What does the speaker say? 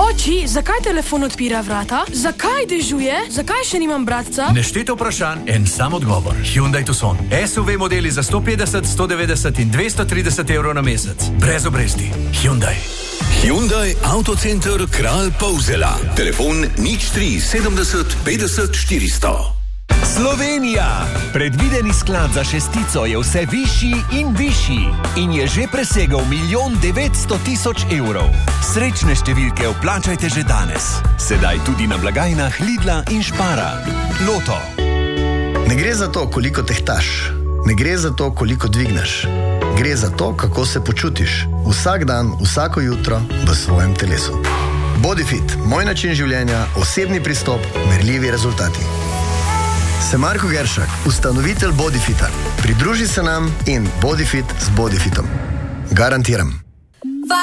Oči, zakaj telefon odpira vrata? Zakaj dežuje? Zakaj še nimam bratca? Nešteto vprašanj, en sam odgovor. Hyundai Tucson. SUV modeli za 150, 190 in 230 evrov na mesec. Brez obresti. Hyundai. Hyundai Autocenter Kralj Polzela. Telefon 03 70 50 400. Slovenija! Predvideni sklad za šestico je vse višji in višji in je že presegel 1 900 000 evrov. Srečne številke vplačajte že danes. Sedaj tudi na blagajnah Lidla in Spara. Loto. Ne gre za to, koliko tehtaš. Ne gre za to, koliko dvigneš. Gre za to, kako se počutiš. Vsak dan, vsako jutro v svojem telesu. Bodifit, moj način življenja, osebni pristop, merljivi rezultati. Sem Marko Geršak, ustanovitelj Bodifita. Pridruži se nam in Bodifit z Bodifitom. Garantiram.